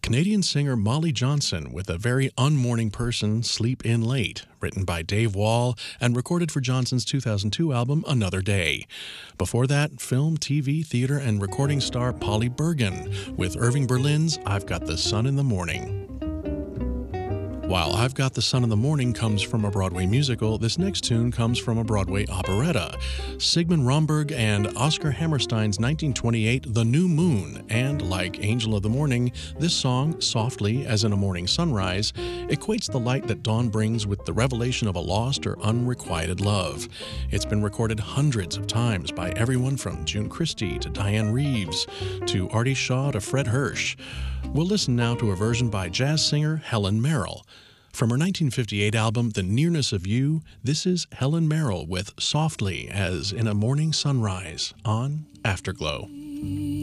Canadian singer Molly Johnson with a very unmorning person, Sleep In Late, written by Dave Wall and recorded for Johnson's 2002 album Another Day. Before that, film, TV, theater, and recording star Polly Bergen with Irving Berlin's I've Got the Sun in the Morning. While I've Got the Sun in the Morning comes from a Broadway musical, this next tune comes from a Broadway operetta. Sigmund Romberg and Oscar Hammerstein's 1928 The New Moon, and like Angel of the Morning, this song, softly as in a morning sunrise, equates the light that dawn brings with the revelation of a lost or unrequited love. It's been recorded hundreds of times by everyone from June Christy to Diane Reeves to Artie Shaw to Fred Hirsch. We'll listen now to a version by jazz singer Helen Merrill. From her 1958 album, The Nearness of You, this is Helen Merrill with Softly as in a Morning Sunrise on Afterglow.